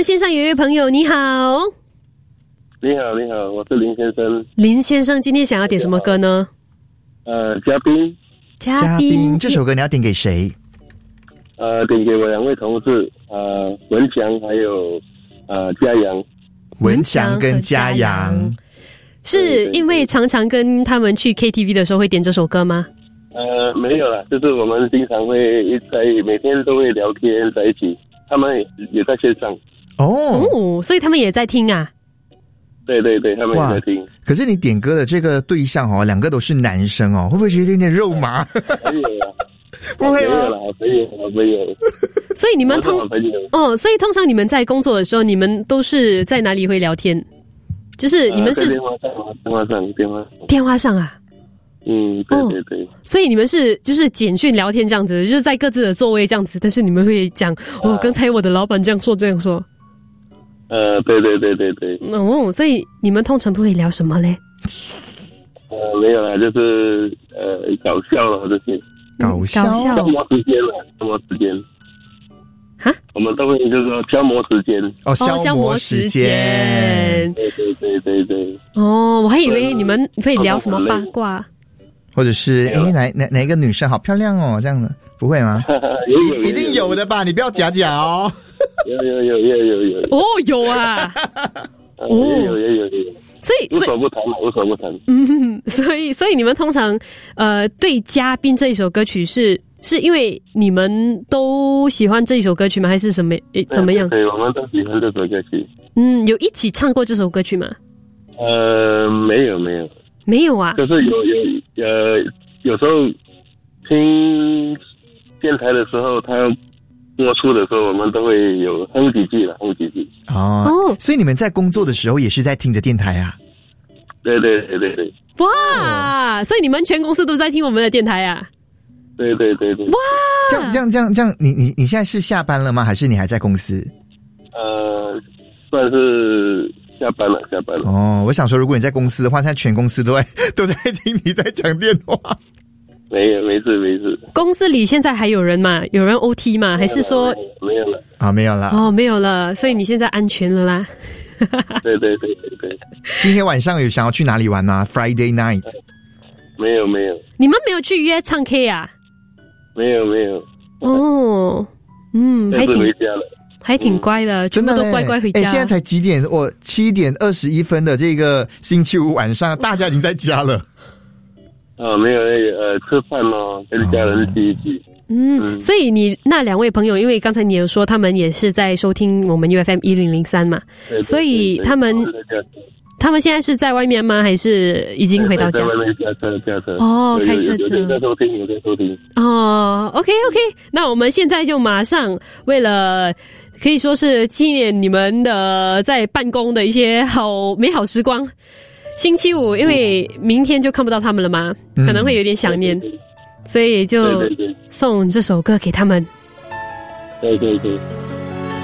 线上有一位朋友，你好。 你好，你好，我是林先生。 林先生，今天想要点什么歌呢？ 嘉宾。 嘉宾，这首歌你要点给谁？ 点给我2位同事，文强还有嘉阳。 文强跟嘉阳。 是因为常常跟他们去 KTV 的时候会点这首歌吗？ 没有啦，就是我们经常会每天都会聊天在一起，他们也在线上。 哦，所以他们也在听啊。 对对对，他们也在听。 可是你点歌的这个对象2个都是男生哦，会不会觉得有点肉麻？ 没有啦， 不会吗？ 没有。 所以你们所以通常你们在工作的时候，你们都是在哪里会聊天？就是你们是电话上啊。 对对。 所以你们是就是简讯聊天这样子，就是在各自的座位这样子，但是你们会讲刚才我的老板这样说。对。所以你们通常都会聊什么嘞？ 没有啦，就是搞笑了这些。 搞笑。 消磨时间。 哈？ 我们都会就是说消磨时间。 消磨时间。 对。 我还以为你们会聊什么八卦， 或者是哪一个女生好漂亮哦，这样的不会吗？一定有的吧？你不要假哦。 有。 有啊。 有。 所以无所不谈。 所以你们通常对嘉宾这一首歌曲是因为你们都喜欢这一首歌曲吗？还是怎么样？ 对，我们都喜欢这首歌曲。 有一起唱过这首歌曲吗？ 没有啊。 就是有时候听电台的时候，他播出的时候，我们都会有哼几句。 所以你们在工作的时候也是在听着电台啊？ 对。 哇，所以你们全公司都在听我们的电台啊？ 对。 哇， 这样，你现在是下班了吗？还是你还在公司？ 算是下班了。 我想说，如果你在公司的话，现在全公司都在听你在讲电话。 没事。 公司里现在还有人吗？有人 OT 吗？还是说没有了？ 没有了。 没有了，所以你现在安全了啦。 对。 今天晚上有想要去哪里玩吗 ？Friday night？ 没有。 你们没有去约唱 K 啊？ 没有。 还挺乖的， 真的都乖乖回家。 现在才几点？我7点21分的这个星期五晚上，大家已经在家了。 没有吃饭咯，跟家人聚一聚。 所以你那2位朋友，因为刚才你有说他们也是在收听我们 UFM 1003嘛，所以他们现在是在外面吗？还是已经回到家？ 在外面驾车。 开车。 有在收听。 OK， 那我们现在就马上为了可以说是纪念你们的在办公的一些美好时光。星期五，因为明天就看不到他们了嘛，可能会有点想念，所以就送这首歌给他们。 对。